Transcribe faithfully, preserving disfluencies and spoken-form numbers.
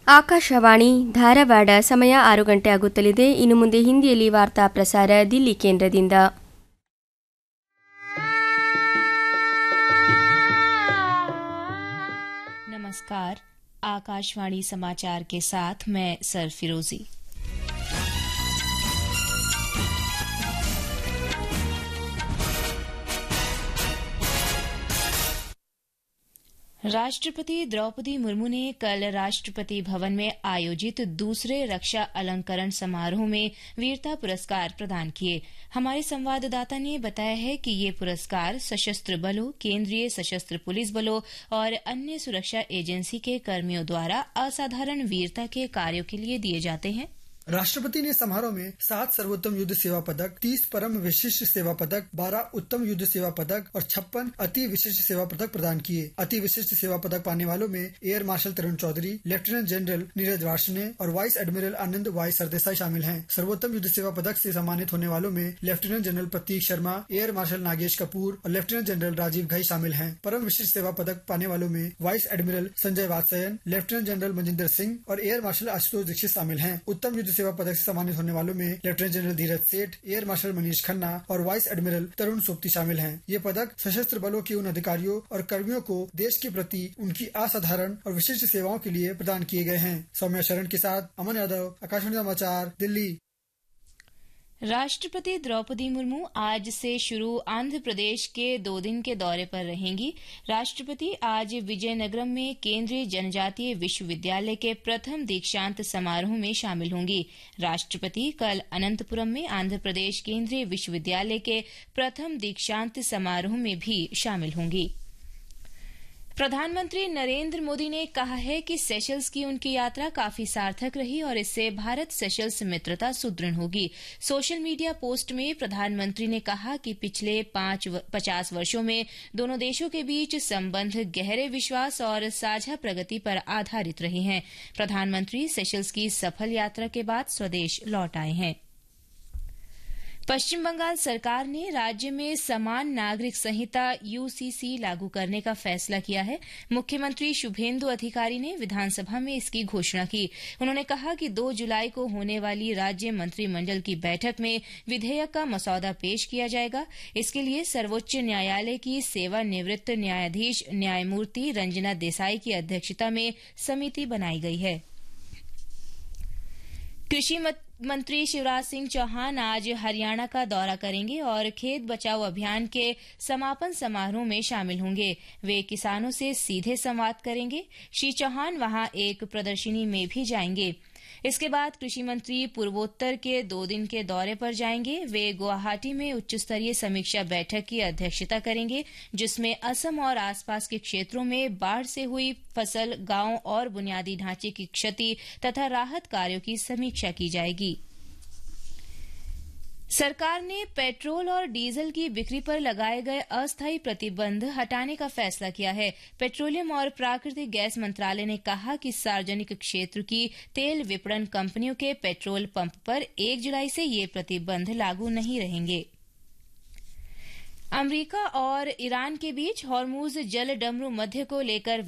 ಆಕಾಶವಾಣಿ ಧಾರವಾಡ ಸಮಯ ಆರು ಗಂಟೆ ಆಗುತ್ತಲಿದೆ. ಇನ್ನು ಮುಂದೆ ಹಿಂದಿಯಲ್ಲಿ ವಾರ್ತಾ ಪ್ರಸಾರ ದಿಲ್ಲಿ ಕೇಂದ್ರದಿಂದ. नमस्कार, आकाशवाणी समाचार के साथ मैं सरफिरोजी। राष्ट्रपति द्रौपदी मुर्मू ने कल राष्ट्रपति भवन में आयोजित दूसरे रक्षा अलंकरण समारोह में वीरता पुरस्कार प्रदान किए। हमारे संवाददाता ने बताया है कि ये पुरस्कार सशस्त्र बलों, केंद्रीय सशस्त्र पुलिस बलों और अन्य सुरक्षा एजेंसी के कर्मियों द्वारा असाधारण वीरता के कार्यों के लिए दिए जाते हैं। राष्ट्रपति ने समारोह में सात सर्वोत्तम युद्ध सेवा पदक, तीस परम विशिष्ट सेवा पदक, बारह उत्तम युद्ध सेवा पदक और छप्पन अति विशिष्ट सेवा पदक प्रदान किए। अति विशिष्ट सेवा पदक पाने वालों में एयर मार्शल तरुण चौधरी, लेफ्टिनेंट जनरल नीरज वार्ष्णे और वाइस एडमिरल आनंद वाई सरदेसाई शामिल हैं। सर्वोत्तम युद्ध सेवा पदक से सम्मानित होने वालों में लेफ्टिनेंट जनरल प्रतीक शर्मा, एयर मार्शल नागेश कपूर और लेफ्टिनेंट जनरल राजीव घई शामिल हैं। परम विशिष्ट सेवा पदक पाने वालों में vice admiral Sanjay Vatsyayan, lieutenant general Manjinder Singh और एयर मार्शल आशुतोष दीक्षित शामिल हैं। उत्तम युद्ध सेवा पदक से सम्मानित होने वालों में लेफ्टिनेंट जनरल धीरज सेठ, एयर मार्शल मनीष खन्ना और वाइस एडमिरल तरुण सोपती शामिल हैं। ये पदक सशस्त्र बलों के उन अधिकारियों और कर्मियों को देश के प्रति उनकी असाधारण और विशिष्ट सेवाओं के लिए प्रदान किए गए हैं। सौम्या शरण के साथ अमन यादव, आकाशवाणी समाचार, दिल्ली। राष्ट्रपति द्रौपदी मुर्मू आज से शुरू आंध्र प्रदेश के दो दिन के दौरे पर रहेंगी। राष्ट्रपति आज विजयनगरम में केंद्रीय जनजातीय विश्वविद्यालय के प्रथम दीक्षांत समारोह में शामिल होंगी। राष्ट्रपति कल अनंतपुरम में आंध्र प्रदेश केंद्रीय विश्वविद्यालय के प्रथम दीक्षांत समारोह में भी शामिल होंगी। प्रधानमंत्री नरेंद्र मोदी ने कहा है कि सेशल्स की उनकी यात्रा काफी सार्थक रही और इससे भारत सेशल्स मित्रता सुदृढ़ होगी। सोशल मीडिया पोस्ट में प्रधानमंत्री ने कहा कि पिछले पांच पचास वर्षों में दोनों देशों के बीच संबंध गहरे विश्वास और साझा प्रगति पर आधारित रहे हैं। प्रधानमंत्री सेशल्स की सफल यात्रा के बाद स्वदेश लौट आए हैं। पश्चिम बंगाल सरकार ने राज्य में समान नागरिक संहिता यूसीसी लागू करने का फैसला किया है। मुख्यमंत्री शुभेंदु अधिकारी ने विधानसभा में इसकी घोषणा की। उन्होंने कहा कि दो जुलाई को होने वाली राज्य मंत्रिमंडल की बैठक में विधेयक का मसौदा पेश किया जाएगा। इसके लिए सर्वोच्च न्यायालय की सेवानिवृत्त न्यायाधीश न्यायमूर्ति रंजना देसाई की अध्यक्षता में समिति बनाई गई है। कृषि मंत्री शिवराज सिंह चौहान आज हरियाणा का दौरा करेंगे और खेत बचाओ अभियान के समापन समारोह में शामिल होंगे। वे किसानों से सीधे संवाद करेंगे। श्री चौहान वहां एक प्रदर्शनी में भी जाएंगे। इसके बाद कृषि मंत्री पूर्वोत्तर के दो दिन के दौरे पर जाएंगे। वे गुवाहाटी में उच्च स्तरीय समीक्षा बैठक की अध्यक्षता करेंगे, जिसमें असम और आसपास के क्षेत्रों में बाढ़ से हुई फसल, गांव और बुनियादी ढांचे की क्षति तथा राहत कार्यों की समीक्षा की जाएगी। सरकार ने पेट्रोल और डीजल की बिक्री पर लगाए गए अस्थायी प्रतिबंध हटाने का फैसला किया है। पेट्रोलियम और प्राकृतिक गैस मंत्रालय ने कहा कि सार्वजनिक क्षेत्र की तेल विपणन कंपनियों के पेट्रोल पंप पर एक जुलाई से ये प्रतिबंध लागू नहीं रहेंगे। अमरीका और ईरान के बीच हॉर्मुज जल डमरू मध्य को लेकर